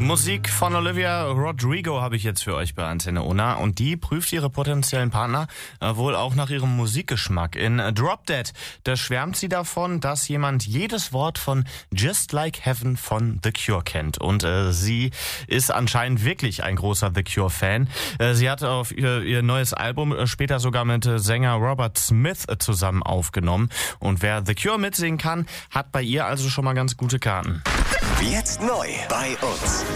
Musik von Olivia Rodrigo habe ich jetzt für euch bei Antenne Unna und die prüft ihre potenziellen Partner wohl auch nach ihrem Musikgeschmack. In Drop Dead, da schwärmt sie davon, dass jemand jedes Wort von Just Like Heaven von The Cure kennt und sie ist anscheinend wirklich ein großer The Cure-Fan. Sie hat auf ihr neues Album später sogar mit Sänger Robert Smith zusammen aufgenommen und wer The Cure mitsingen kann, hat bei ihr also schon mal ganz gute Karten. Jetzt neu bei uns.